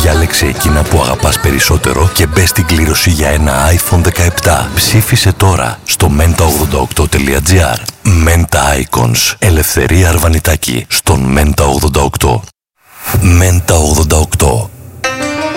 Διάλεξε εκείνα που αγαπάς περισσότερο και μπες στην κλήρωση για ένα iPhone 17. Ψήφισε τώρα στο menta88.gr. Menta Icons. Ελευθερία Αρβανιτάκη στον Menta 88. Menta 88.